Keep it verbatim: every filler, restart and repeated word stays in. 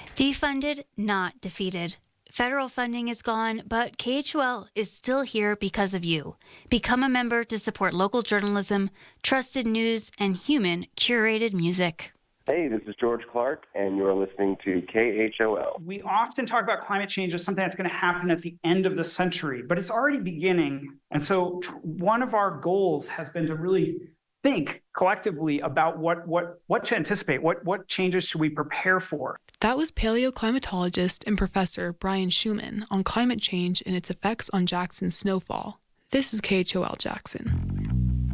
Defunded, not defeated. Federal funding is gone, but K H O L is still here because of you. Become a member to support local journalism, trusted news, and human curated music. Hey, this is George Clark, and you're listening to K H O L. We often talk about climate change as something that's going to happen at the end of the century, but it's already beginning. And so one of our goals has been to really think collectively about what what what to anticipate, what what changes should we prepare for. That was paleoclimatologist and professor Brian Schumann on climate change and its effects on Jackson's snowfall. This is K H O L Jackson.